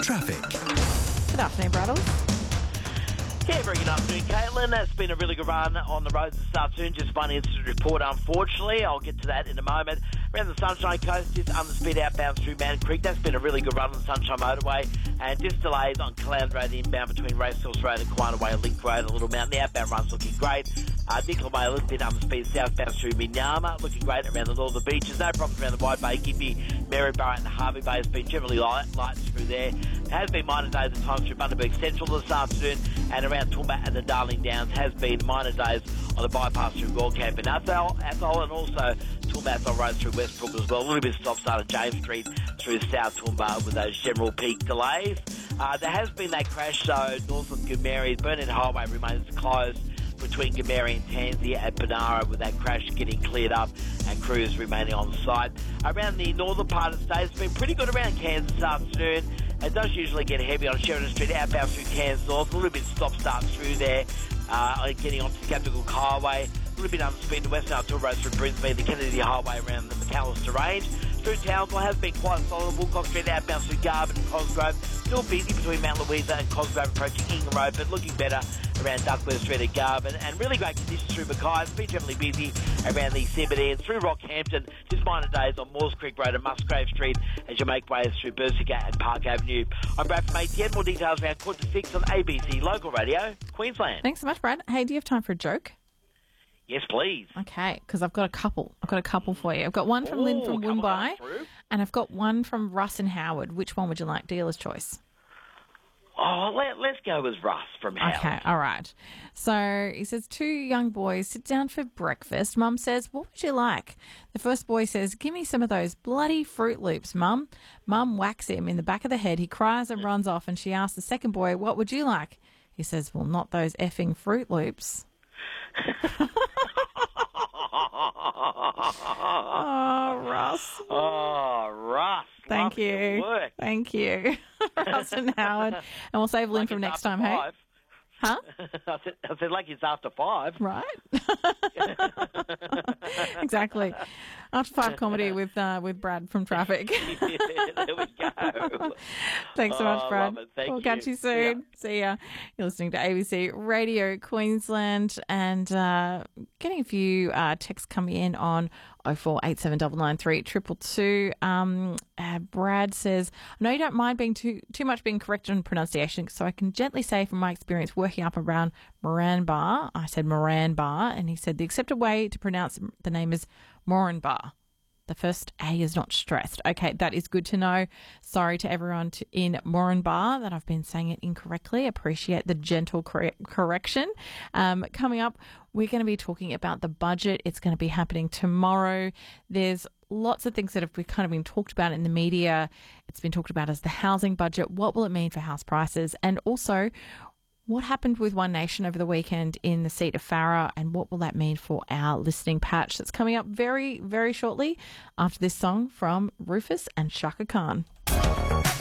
Traffic. Good afternoon, Braddles. Yeah, very good afternoon, Caitlin. That's been a really good run on the roads this afternoon. Just one incident report, unfortunately. I'll get to that in a moment. Around the Sunshine Coast, just under speed outbound through Man Creek. That's been a really good run on the Sunshine Motorway. And just delays on Cloud Road inbound between Racehorse Road and Quina Way, Link Road, and Little Mountain. The outbound run's looking great. Nicola Way, a little bit under speed southbound through Minyama. Looking great around the northern beaches. No problems around the Wide Bay, Gympie, Maryborough and Harvey Bay. Has been generally light through there. There has been minor days at times through Bundaberg Central this afternoon, and around Toowoomba and the Darling Downs has been minor days on the bypass through Gorkamp and Athol, and also Toowoomba Athol Road through Westbrook as well. A little bit of stop-start at James Street through South Toowoomba with those general peak delays. There has been that crash, though, north of Goomeri. Burnett Highway remains closed between Goomeri and Tansy at Benara, with that crash getting cleared up and crews remaining on site. Around the northern part of the state, it's been pretty good around Cairns this afternoon. It does usually get heavy on Sheridan Street, outbound through Cairns North. A little bit stop-start through there, getting onto the Captain Highway. A little bit underspeed to Western Arthur Road through Brisbane, the Kennedy Highway around the McAllister Range. Through Townsville has been quite solid. Woolcock Street outbound through Garvin and Cosgrove. Still busy between Mount Louisa and Cosgrove approaching Ingham Road, but looking better around Duckworth Street at Garvin. And really great conditions through Mackay. It's been generally busy around the CBD and through Rockhampton. Just minor days on Moores Creek Road and Musgrave Street as you make way through Bersica and Park Avenue. I'm Brad from ATN. More details around 4:45 on ABC Local Radio, Queensland. Thanks so much, Brad. Hey, do you have time for a joke? Yes, please. Okay, because I've got a couple. I've got a couple for you. I've got one from Lynn from Woombye, and I've got one from Russ and Howard. Which one would you like? Dealer's choice. Oh, let's go with Russ from Howard. Okay, all right. So he says, two young boys sit down for breakfast. Mum says, what would you like? The first boy says, give me some of those bloody Fruit Loops, Mum. Mum whacks him in the back of the head. He cries and runs off, and she asks the second boy, what would you like? He says, well, not those effing Fruit Loops. Oh, Russ. Oh, Russ. Thank you. Work. Thank you, Russ and Howard. And we'll save Lynn from next time, hey? Huh? I said like it's after 5. Right. Exactly. After 5 comedy with Brad from Traffic. Yeah, there we go. Thanks so much, Brad. Love it. Thank we'll you. catch you soon. Yeah. See ya. You're listening to ABC Radio Queensland, and getting a few texts coming in on 0487 993 222. Brad says, I know you don't mind being too much being correct on pronunciation, so I can gently say from my experience working up around Moranbah. I said Moranbah, and he said the accepted way to pronounce the name is Moranbah. The first A is not stressed. Okay, that is good to know. Sorry to everyone in Moranbah that I've been saying it incorrectly. Appreciate the gentle correction. Coming up, we're going to be talking about the budget. It's going to be happening tomorrow. There's lots of things that have kind of been talked about in the media. It's been talked about as the housing budget. What will it mean for house prices? And also, what happened with One Nation over the weekend in the seat of Farah, and what will that mean for our listening patch? That's coming up very, very shortly after this song from Rufus and Shaka Khan.